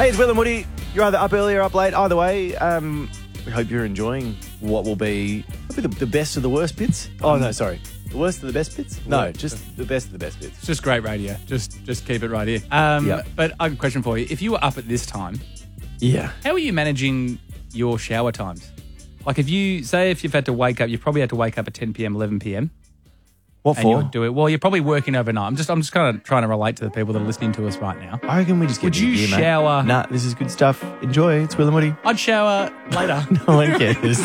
Hey, it's Will and Woody. You're either up early or up late. Either way, we hope you're enjoying what will be the best of the worst bits. Oh, no, sorry. The worst of the best bits? No, just the best of the best bits. It's just great radio. Just keep it right here. Yep. But I have a question for you. If you were up at this time, how are you managing your shower times? Like if you've had to wake up, you've probably had to wake up at 10 p.m, 11 p.m. What and for? you would do it. Well, you're probably working overnight. I'm just kind of trying to relate to the people that are listening to us right now. I reckon we just get Would you gear, mate. shower? Nah, this is good stuff. Enjoy. It's Will and Woody. I'd shower later. No one cares.